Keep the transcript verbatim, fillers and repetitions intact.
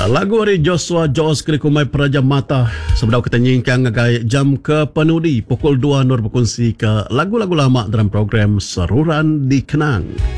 Lagu dari Joshua Jaws Kerikumai Peraja Mata. Sebenarnya kita nyingkang ngagai jam ke penudi pukul dua nur berkongsi ke lagu-lagu lama dalam program Seruran Dikenang.